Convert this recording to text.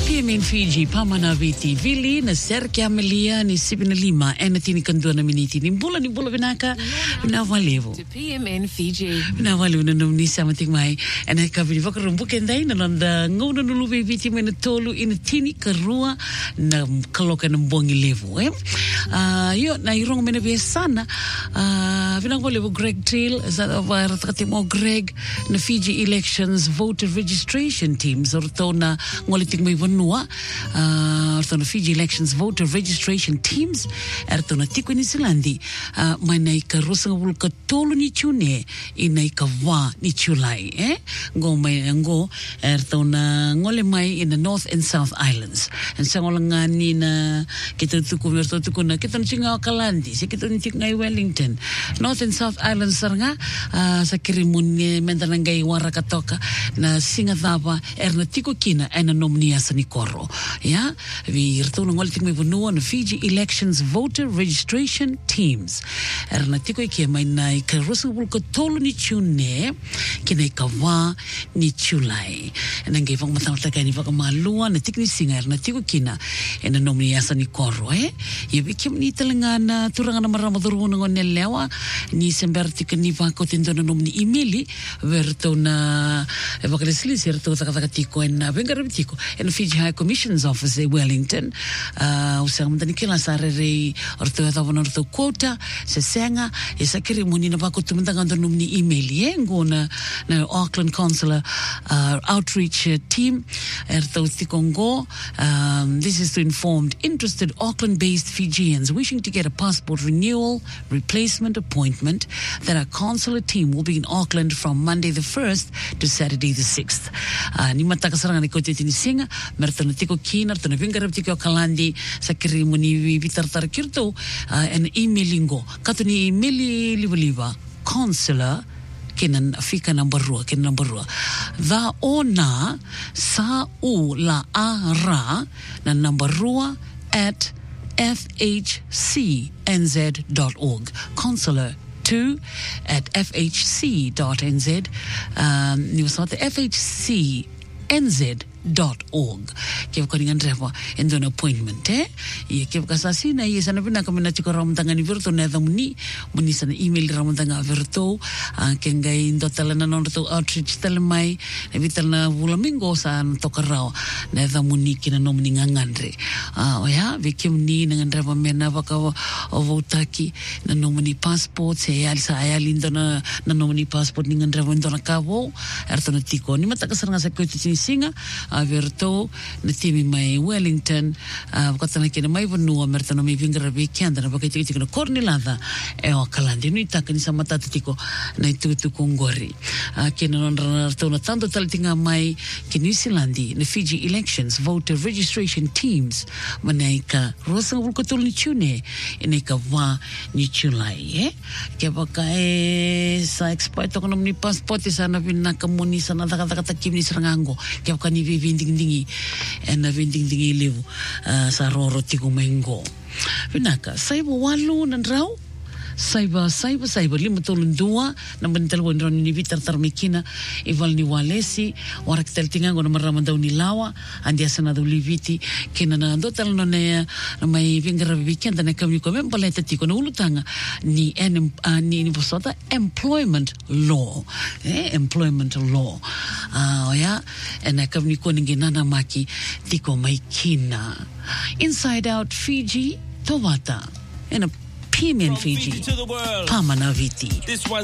PMN Fiji, Pamanaviti, Vili, na Serkia Amelia, ni 75, en natini kanduna miniti, ni bula vinaka, na walevo. To PMN Fiji. Na walevo na nung ni samating mai, en ay kabili wakarumbuken day, na nanda nguna nulubi viti may natolu, inatini karua, na kaloka ng bongi levo, Yo, na irong menabi sana, vinangwalevo Greg Trill, ratakatimo Greg, na Fiji elections voter registration teams, orto na ngolitik may vanua, orto na Fiji elections voter registration teams, orto na tiko ni Silandi, may naikarusang wulka tolo ni Chune, inaikawa ni Chulai, Go may ngo, orto na ngole may in the North and South Islands. And sa ngolang ni na kita tukum, orto tukum na kita nsinga Kalandi, si kita ntik ngay Wellington, North and South Islands saranga, sa kirimun mendanangay warakatoka, na singatapa, na tiko kina, ay na nomnia sa Nikoro. Yeah? Vi irto ng uliting may vanua na Fiji elections voter registration teams. Na tiko ikia may na ikarusang bulko tolo ni Chune, kina ikawa ni Chulai. Nang gayvang matamatagay ni Vakamalua, na tikni singa, na tiko kina, na nomnia sa Nikoro. Yabi kim ni talangan na turangan na maramaduro ng onelewa, ni sembertika ni Vako tindo na nomni imili, verto na evakalisili sirto takatakatiko na bengarabitiko en Fiji High Commission's office in Wellington usang madanikila sarere orto atavon orto quota se senga isakiri muni na bako tumandang andonum ni email yengo na Auckland Consular outreach team erto tikongo this is to inform interested Auckland-based Fijians wishing to get a passport renewal replacement appointment that our consular team will be in Auckland from Monday the 1st to Saturday the 6th. Ni matakasarangan iko titini singa, merto na tiko kina, merto na vingarab tiko Kalandi, sa kirimu ni vitartar kirto, en emailingo. Kato ni emaili liba consular, kinan Afrika nambarua, Da ona sa u la ara na nambarua at fhcnz.org. Consular 2 at fhc.nz. Ni wasama fhcnz.org. Kaya ko rin ang rewa and an appointment, Iya kaya kasasi na iya sana pina kami na chiko ramtanga ni Virto na muni sana email ramtanga Virto kaya ngay indotala na norto outreach talamay na vital na Flamingo sa tokarao na muni kina nomni ngangandre. Vikim ni nangan rewa mena baka ovotaki na nomni passport sa ayalindo na nomni passport ni ngan rewa ndo na kabo erto na tiko ni matakasar nga sa kuiti singa Virto na timi may Wellington kata na kina may vanua merta na may vingarabi kianda na bakit na kornilada o Kalandi ni taka ni sa matatatiko na itutu kongori kina nonrato na tanto talatinga may kini Silandi na Fiji elections voter registration teams manaika rosang ulkotul ni Chune inaika wa ni Chulai kaya baka sa expired ako naman ni passport sana pinakamuni sa natakatakim ni Sarangango kaya baka ni vinding-dingi na vinding-dingi liw sa roro tiko mahingo. Pinaka, saiba walo ng raw? Saiba, 52 na bantalwa ni Vitar Tarmikina, Ival ni Walesi, warak teltingan ko na maraman daw ni Lawa, andi asa na daw liviti, kina na dotal no na may vingarabibikian, na kami ko, may paleta tiko na ulutanga ni posota employment law. Employment law. Na kami ko ng ginanamaki, tiko may kina. Inside Out Fiji, Towata. PMN Fiji, Pamanaviti.